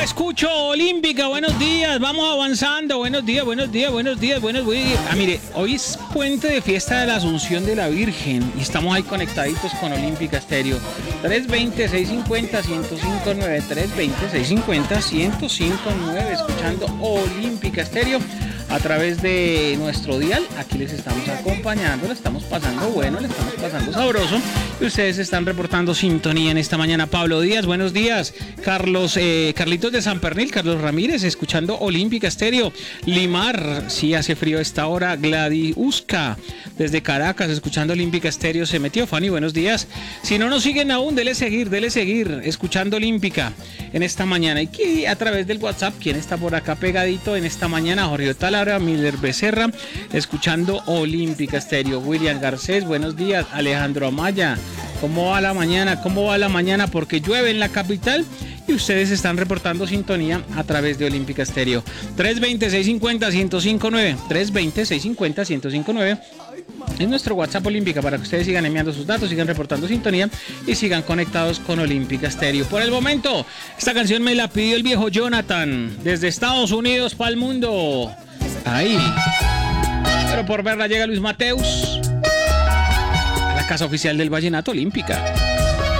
Escucho Olímpica, buenos días, vamos avanzando, buenos días. Mire, hoy es puente de fiesta de la Asunción de la Virgen y estamos ahí conectaditos con Olímpica Estéreo. 320-650-1059, 320-650-1059, escuchando Olímpica Estéreo a través de nuestro dial. Aquí les estamos acompañando, le estamos pasando bueno, le estamos pasando sabroso y ustedes están reportando sintonía en esta mañana. Pablo Díaz, buenos días. Carlitos de San Pernil, Carlos Ramírez, escuchando Olímpica Estéreo. Limar, sí hace frío a esta hora. Gladiuska, desde Caracas, escuchando Olímpica Estéreo, se metió. Fanny, buenos días. Si no nos siguen aún, dele seguir, escuchando Olímpica en esta mañana. Y que a través del WhatsApp, ¿quién está por acá pegadito en esta mañana? Jorge Talara, Miller Becerra, escuchando Olímpica Estéreo. William Garcés, buenos días. Alejandro Amaya, ¿cómo va la mañana? Porque llueve en la capital y ustedes están reportando sintonía a través de Olímpica Estéreo. 320-650-1059, 320-650-1059 es nuestro WhatsApp Olímpica para que ustedes sigan enviando sus datos, sigan reportando sintonía y sigan conectados con Olímpica Estéreo. Por el momento, esta canción me la pidió el viejo Jonathan desde Estados Unidos para el mundo. Ahí. Pero por verla llega Luis Mateus a la casa oficial del Vallenato Olímpica.